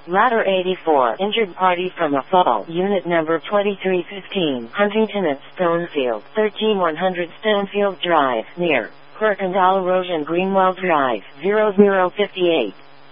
Ladder 84. Injured party from a fall. Unit number 2315. Huntington at Stonefield. 13100 Stonefield Drive. Near Clerkendahl Road and Greenwell Drive. 0058.